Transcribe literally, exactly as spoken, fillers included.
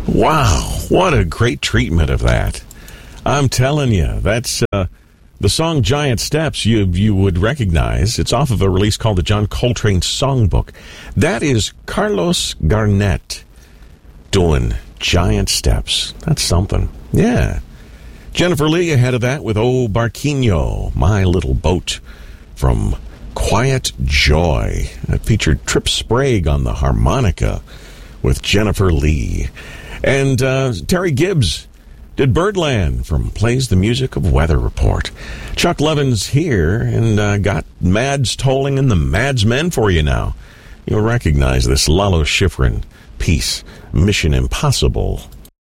Wow, what a great treatment of that. I'm telling you, that's uh, the song Giant Steps you you would recognize. It's off of a release called the John Coltrane Songbook. That is Carlos Garnett doing Giant Steps. That's something. Yeah. Jennifer Lee ahead of that with Oh Barquinho, My Little Boat from Quiet Joy. That featured Trip Sprague on the harmonica with Jennifer Lee. And uh, Terry Gibbs did Birdland from Plays the Music of Weather Report. Chuck Levin's here and uh, got Mads Tolling and the Mads Men for you now. You'll recognize this Lalo Schifrin piece, Mission Impossible.